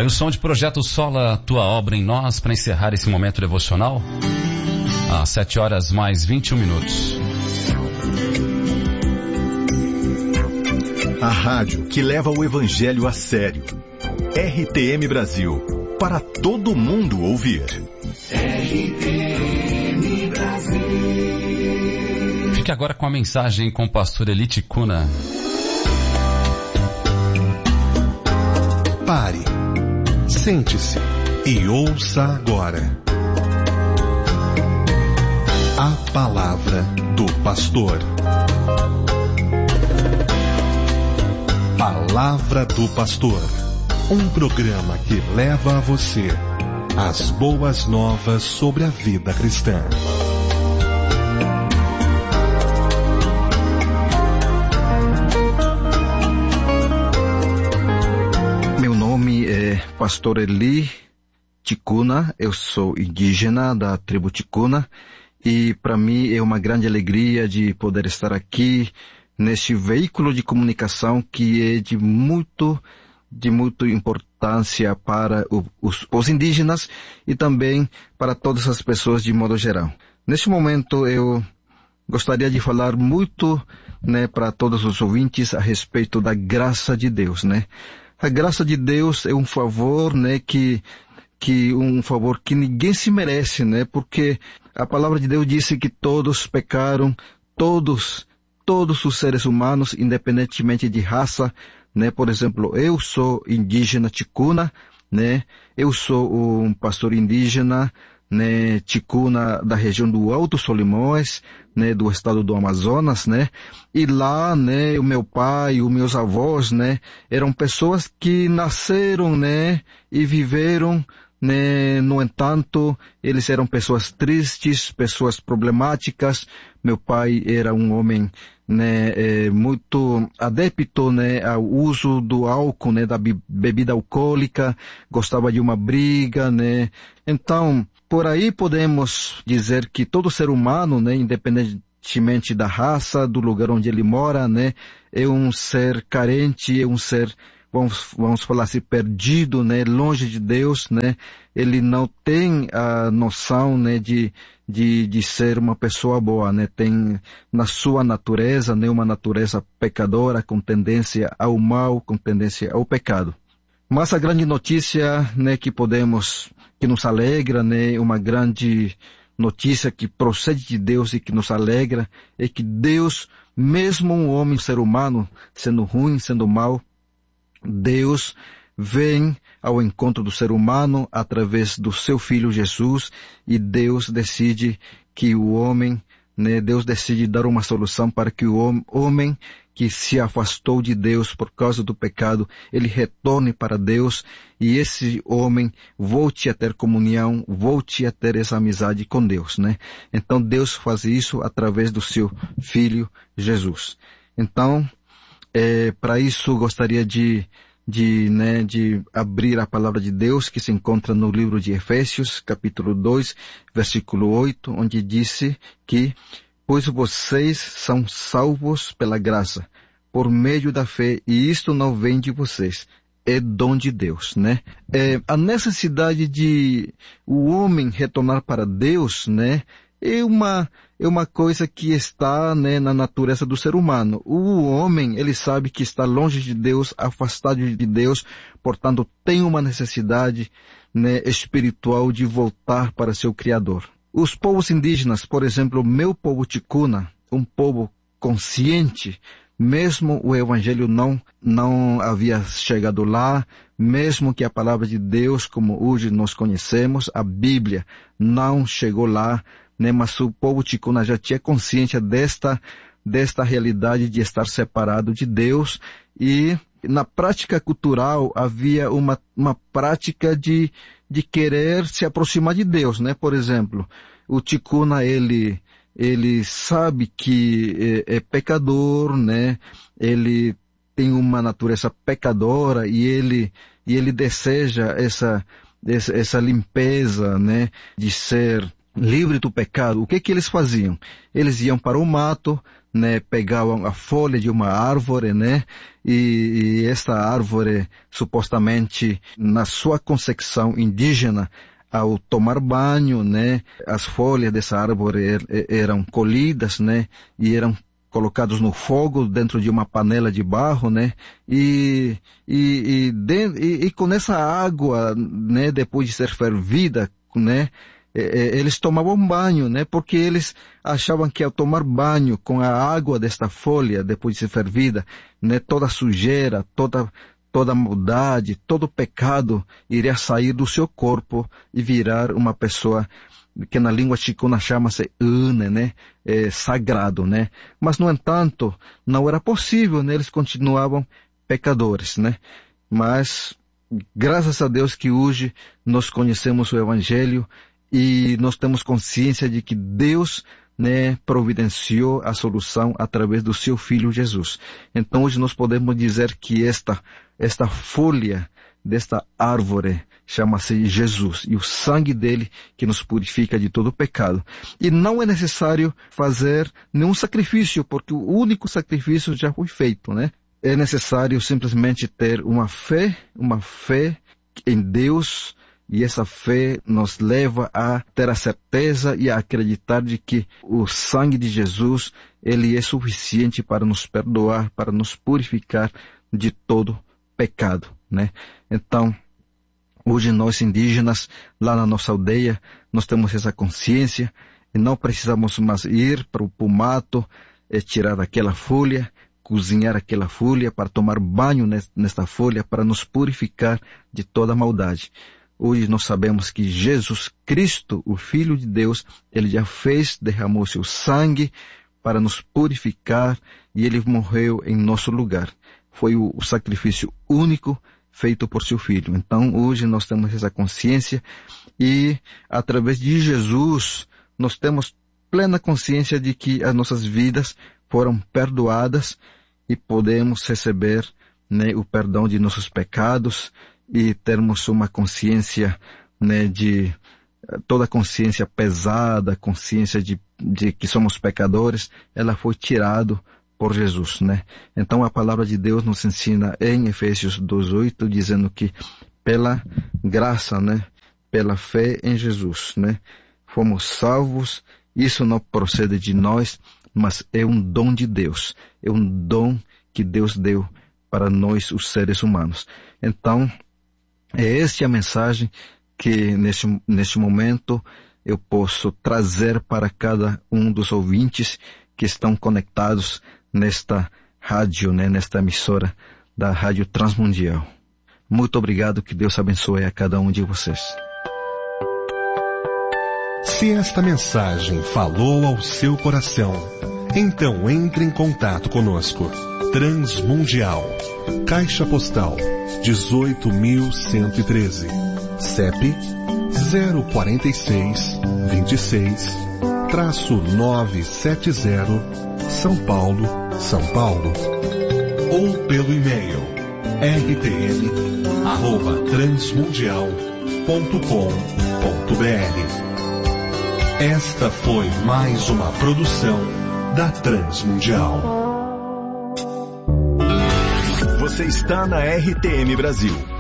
Aí o som de Projeto Sola, Tua Obra em Nós, para encerrar esse momento devocional, às 7h mais 21. A rádio que leva o evangelho a sério. RTM Brasil, para todo mundo ouvir. RTM Brasil. Fique agora com a mensagem com o pastor Eli Ticuna. Pare, sente-se e ouça agora a palavra do pastor. Palavra do Pastor, um programa que leva a você as boas novas sobre a vida cristã. Meu nome é Pastor Eli Ticuna, eu sou indígena da tribo Ticuna e para mim é uma grande alegria de poder estar aqui neste veículo de comunicação que é de muito importância para os indígenas e também para todas as pessoas de modo geral. Neste momento eu gostaria de falar muito, para todos os ouvintes a respeito da graça de Deus, A graça de Deus é um favor, um favor que ninguém se merece, Porque a palavra de Deus disse que todos pecaram, todos os seres humanos, independentemente de raça, Por exemplo, eu sou indígena ticuna, Eu sou um pastor indígena, ticuna da região do Alto Solimões, do estado do Amazonas, E lá, o meu pai e os meus avós, eram pessoas que nasceram, e viveram, no entanto, eles eram pessoas tristes, pessoas problemáticas. Meu pai era um homem, muito adepto, ao uso do álcool, da bebida alcoólica, gostava de uma briga, Então, por aí podemos dizer que todo ser humano, independentemente da raça, do lugar onde ele mora, é um ser carente, é um ser, vamos falar assim, perdido, longe de Deus, Ele não tem a noção, de ser uma pessoa boa, Tem na sua natureza, uma natureza pecadora, com tendência ao mal, com tendência ao pecado. Mas a grande notícia, que nos alegra, uma grande notícia que procede de Deus e que nos alegra, é que Deus, mesmo um homem, ser humano, sendo ruim, sendo mau, Deus vem ao encontro do ser humano através do seu Filho Jesus, e Deus decide que o homem, Deus decide dar uma solução para que o homem que se afastou de Deus por causa do pecado, ele retorne para Deus e esse homem volte a ter comunhão, volte a ter essa amizade com Deus, Então Deus faz isso através do seu Filho Jesus. Então, para isso gostaria de abrir a palavra de Deus que se encontra no livro de Efésios, capítulo 2, versículo 8, onde disse que pois vocês são salvos pela graça, por meio da fé, e isto não vem de vocês, é dom de Deus, A necessidade de o homem retornar para Deus, é uma coisa que está, na natureza do ser humano. O homem, ele sabe que está longe de Deus, afastado de Deus, portanto tem uma necessidade, espiritual de voltar para seu Criador. Os povos indígenas, por exemplo, meu povo ticuna, um povo consciente, mesmo o Evangelho não havia chegado lá, mesmo que a palavra de Deus, como hoje nós conhecemos, a Bíblia, não chegou lá, mas o povo ticuna já tinha consciência desta realidade de estar separado de Deus, e na prática cultural havia uma prática de querer se aproximar de Deus, Por exemplo, o ticuna, ele sabe que é pecador, Ele tem uma natureza pecadora e ele deseja essa limpeza, de ser livre do pecado. O que eles faziam? Eles iam para o mato, né, pegavam a folha de uma árvore, né, e esta árvore, supostamente, na sua concepção indígena, ao tomar banho, né, as folhas dessa árvore eram colhidas, né, e eram colocados no fogo dentro de uma panela de barro, né, e com essa água, né, depois de ser fervida, né, eles tomavam banho, né, porque eles achavam que ao tomar banho com a água desta folha, depois de ser fervida, né, toda a sujeira, toda a maldade, todo o pecado iria sair do seu corpo e virar uma pessoa que na língua chicuna chama-se une, né, sagrado, né. Mas, no entanto, não era possível, né, eles continuavam pecadores, né. Mas, graças a Deus que hoje nós conhecemos o Evangelho e nós temos consciência de que Deus, né, providenciou a solução através do seu Filho Jesus. Então hoje nós podemos dizer que esta folha desta árvore chama-se Jesus, e o sangue dele que nos purifica de todo pecado. E não é necessário fazer nenhum sacrifício, porque o único sacrifício já foi feito, né? É necessário simplesmente ter uma fé em Deus, e essa fé nos leva a ter a certeza e a acreditar de que o sangue de Jesus, ele é suficiente para nos perdoar, para nos purificar de todo pecado, né? Então, hoje nós indígenas, lá na nossa aldeia, nós temos essa consciência e não precisamos mais ir para o mato, tirar aquela folha, cozinhar aquela folha, para tomar banho nesta folha, para nos purificar de toda maldade. Hoje nós sabemos que Jesus Cristo, o Filho de Deus, ele já derramou seu sangue para nos purificar e ele morreu em nosso lugar. Foi o sacrifício único feito por seu Filho. Então hoje nós temos essa consciência e através de Jesus nós temos plena consciência de que as nossas vidas foram perdoadas e podemos receber, né, o perdão de nossos pecados e termos uma consciência, né, de toda a consciência pesada, consciência de que somos pecadores, ela foi tirada por Jesus, né? Então a palavra de Deus nos ensina em Efésios 2:8, dizendo que pela graça, né, pela fé em Jesus, né, fomos salvos. Isso não procede de nós, mas é um dom de Deus, é um dom que Deus deu para nós, os seres humanos. Então, é esta a mensagem que neste momento eu posso trazer para cada um dos ouvintes que estão conectados nesta rádio, né, nesta emissora da Rádio Transmundial. Muito obrigado, que Deus abençoe a cada um de vocês. Se esta mensagem falou ao seu coração, então entre em contato conosco. Transmundial, Caixa Postal 18.113, CEP 04626-970, São Paulo, São Paulo. Ou pelo e-mail rtm@transmundial.com.br. Esta foi mais uma produção da Transmundial. Você está na RTM Brasil.